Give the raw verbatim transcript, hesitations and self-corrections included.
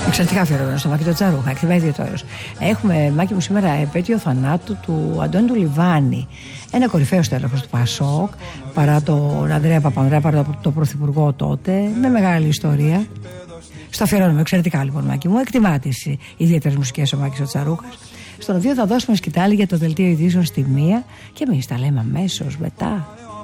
Εξαιρετικά αφιερωμένο στο Μάκη το Τσαρούχα, εκτιμάει ιδιαίτερο. Έχουμε, Μάκη μου, σήμερα επέτειο θανάτου του Αντώνη του Λιβάνη. Ένα κορυφαίο στέλεχος του Πασόκ, παρά τον Ανδρέα Παπανδρέα, παρά τον το πρωθυπουργό τότε, με μεγάλη ιστορία. Στο αφιερώνουμε εξαιρετικά λοιπόν, Μάκη μου. Εκτιμά τις ιδιαίτερες μουσικές ο Μάκης ο Τσαρούχας. Στον οποίο θα δώσουμε σκητάλη για το δελτίο ειδήσεων στη μία και εμείς τα λέμε αμέσως μετά.